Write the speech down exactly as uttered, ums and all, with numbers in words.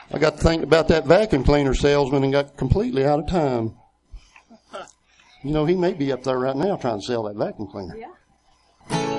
I got to think about that vacuum cleaner salesman and got completely out of time. You know, he may be up there right now trying to sell that vacuum cleaner. Yeah.